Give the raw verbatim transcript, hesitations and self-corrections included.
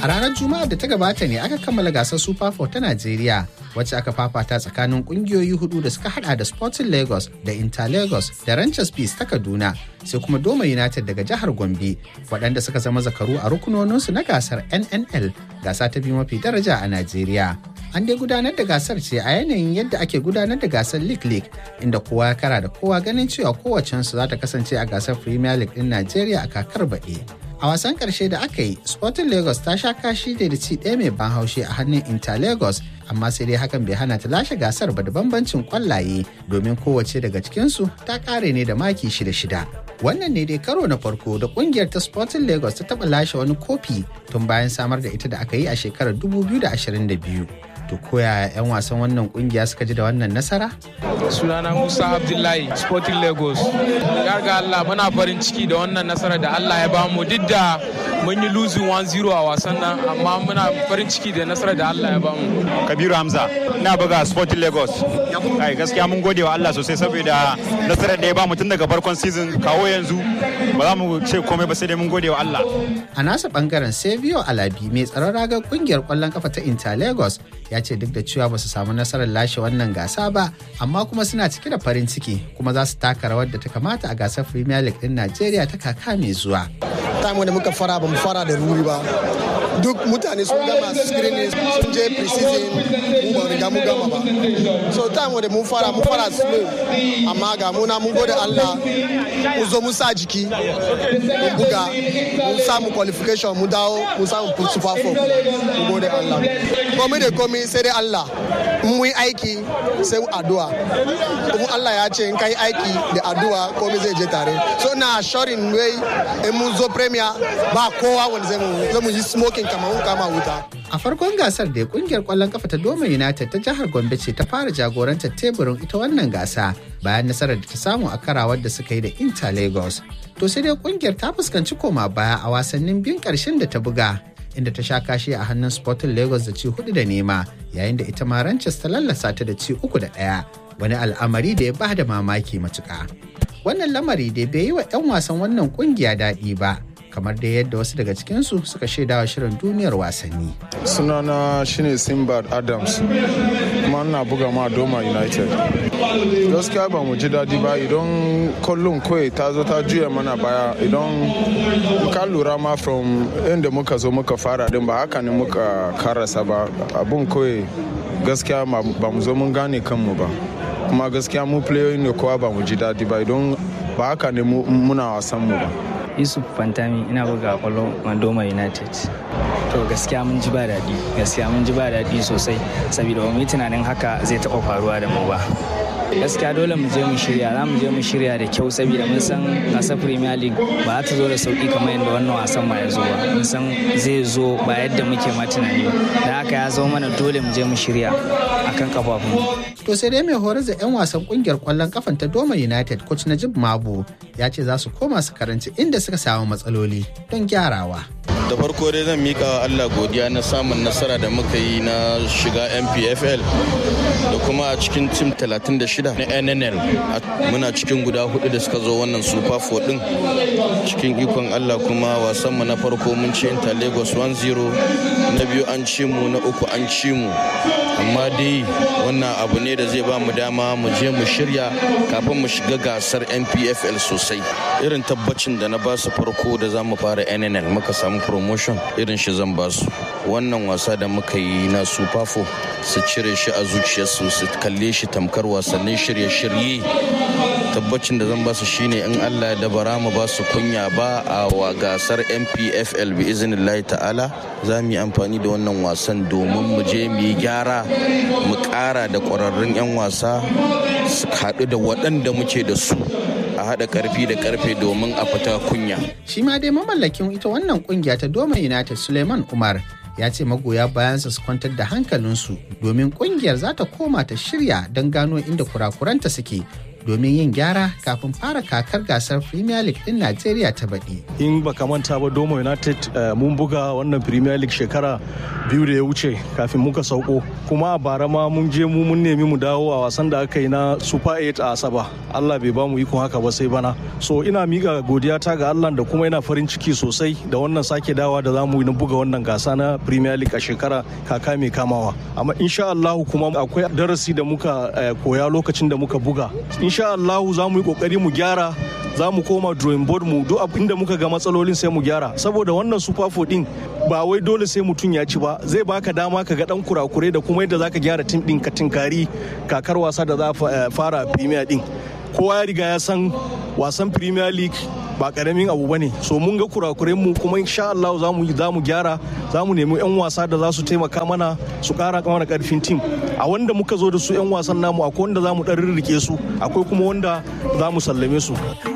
A ranar Juma'a da ta gabata ne aka kammala gasar Super Four ta Najeriya, wacce aka fafata tsakanin kungiyoyi hudu da suka hada da Sporting Lagos da Inter Lagos da Ranchers Peace ta Kaduna, sai kuma Doma United daga jihar Gombe, waɗanda suka zama zakaru a rukunoninsu na gasar N N L, gasa ta biyu mafi daraja a Najeriya. An dai gudanar da gasar ce a yanayin yadda ake gudanar da gasar League League, inda kowa ya kara da kowa ganin cewa kowacensu za ta kasance a gasar Premier League ɗin Najeriya a kakar baɗi. A wasan ƙarshe da aka yi, Sporting Lagos ta sha kashi da ci ɗaya mai ban haushi a hannun Inter Lagos, amma sai dai hakan bai hana ta lashe gasar ba da bambancin kwallaye, domin kowace daga cikinsu ta ƙare ne da maki shida-shida. Wannan ne dai karo na farko da ƙungiyar ta Sporting Lagos ta taɓa lashe wani kofi tun bayan samar da ita da aka yi a shekarar dubu biyu da ashirin da biyu. To koya 'yan wasan wannan kungiya suka ji da wannan nasara? Sunana Musa Abdullahi, Sporting Lagos. Ya ga Allah muna farin ciki da wannan nasara da Allah ya bamu, duk da mun yi losing one zero a wasan nan, amma muna farin ciki da nasara da Allah ya bamu. Kabiru Hamza, ina buga Sporting Lagos. Ai gaskiya mun gode wa Allah sosai saboda nasarar da ya bamu tun daga farkon season kawo yanzu. Ba za mu ce komai ba sai dai mun gode wa Allah. A nasa bangaren Savio Alabi, mai tsaron ragar kungiyar kwallon kafa ta Inter Lagos, ya ce duk da cewa ba su samu nasarar lashe wannan gasa ba, amma kuma suna cike da farin ciki kuma za su taka rawar da ta kamata a gasar Premier League din Najeriya ta kaka mai zuwa. Time da muka fara ba mu fara da ruri ba. Duk mutane sun gama screening, sun je pre-season, mu ba riga mu gama ba. So time da mun fara mun fara slow, amma ga muna mun gode Allah, mu zo mu sa jiki, mun buga, mun samu qualification, mu dawo, mu samu Super Four, mu gode Allah. Komai da komai sai dai Allah, mun yi aiki sai addu'a. Kuma Allah ya ce in kai aiki da addu'a komai zai je tare. So na assuring way in mun zo Premier ba kowa wanda zai mu yi smoking kamar mun kama wuta. A farkon gasar da kungiyar kwallon kafa ta Doma United ta jihar Gombe ce ta fara jagorantar teburin ita wannan gasa bayan nasarar da ta samu a karawar da suka yi da Inter Lagos. To sai dai kungiyar ta fuskanci koma baya a wasannin biyun karshen da ta buga, inda ta sha kashi a hannun Sporting Lagos da ci hudu da nema, yayin da ita ma Ranchers ta lallasa ta da ci uku da ɗaya, wani al'amari da ya ba da mamaki matuƙa. Wannan lamari da bai yi wa 'yan wasan wannan kungiya daɗi ba, kamar da yadda wasu daga cikinsu suka shaidawa shirin duniyar wasanni. Sunana shine Simbad Adams, kuma ina buga ma Doma United. Gaskiya ba mu ji daɗi ba idan kullum kawai ta zo ta juya mana baya, idan ka lura ma from inda muka zo muka fara din ba haka ne muka karasa ba. Abun kawai gaskiya ba mu zo mun gane kanmu ba, kuma gaskiya mu playoyi ne kowa ba mu ji daɗi ba idan ba haka ne muna wasan mu ba. Yusuf Fantami, ina buga kwallon Doma United. To gaskiya mun ji ba daɗi, gaskiya mun ji ba daɗi sosai saboda ba mu yi tunanin haka zai taɓa faruwa da mu ba. Gaskiya dole mu je mu shirya, za mu je mu shirya da kyau saboda mun san gasar Premier League ba za ta zo da sauki kamar yadda wannan wasan ma ya zo ba. Mun san zai zo ba yadda muke ma tunani ba. Da haka ya zo mana dole mu je mu shirya akan kafafun. To sai dai mai horar da 'yan wasan kungiyar kwallon kafan ta Doma United, coach Najib Mabu, ya ce za su koma su karanci inda suka samu matsaloli don gyarawa. Da farko dai zan mika wa Allah godiya na samun nasara da muka yi na shiga N P F L da kuma a cikin tim talatin da shida na N N L. Muna cikin guda hudu da suka zo wannan Super Four din. Cikin ikon Allah kuma wasan mu na farko mun ci Inter Lagos one zero, na biyu an ci mu, na uku an ci mu. Amma dai wannan abu ne da zai ba mu dama mu je mu shirya kafin mu shiga gasar N P F L sosai. Irin tabbacin da na ba su farko da za mu fara N N L muka samu promotion, irin shi zan ba su. Wannan wasa da muka yi na Super Four su cire shi a zuciyarsu, su kalle shi tamkar wasannin shirye-shirye. Tabbacin da zan ba su shine in Allah ya dabara mu ba su kunya ba a wa gasar N P F L bi iznillahi ta'ala. Za mu yi amfani da wannan wasan domin mu je mu yi gyara, mu ƙara da ƙwararrun 'yan wasa su haɗu da waɗanda muke da su, a haɗa ƙarfi da ƙarfe domin a fita kunya. Shi ma dai mamallakin ita wannan ƙungiya ta Doma United, Suleiman Umar, ya ce magoya bayansa su kwantar da hankalinsu domin ƙungiyar za ta koma ta shirya don gano inda kurakuranta suke domin yin gyara kafin fara kakar gasar Premier League ɗin Najeriya ta baɗi. In baka manta ba Doma United mun buga wannan Premier League shekara biyu da ya wuce kafin muka sauko. Kuma a bara ma mun je mu mun nemi mu dawo a wasan da aka yi na Super eight a Asaba. Allah bai ba mu ikon haka ba sai bana. So ina miƙa godiya ta ga Allah da kuma ina farin ciki sosai da wannan sake dawa da zamu yi na buga wannan gasa na Premier League a shekara kaka mai kamawa. Amma insha Allah kuma akwai darasi da muka koya lokacin da muka buga. Insha Allah za mu yi kokari mu gyara, za mu koma drawing board mu duk abinda muka ga matsalolin sai mu gyara saboda wannan Super four din ba wai dole sai mutum ya ci ba, zai baka dama ka ga dan kurakure da kuma yadda zaka gyara tim din ka tinkari kakar wasa da za fara Premier din. Kowa ya riga ya san wasan Premier League ba karamin abu bane, so mun ga kurakuren mu kuma insha Allah za mu za mu gyara, za mu nemi yan wasa da za su taimaka mana su kara mana karfin tim. A wanda muka zo da su yan wasan namu akwai wanda za mu dan rirrike su, akwai kuma wanda za mu sallame su.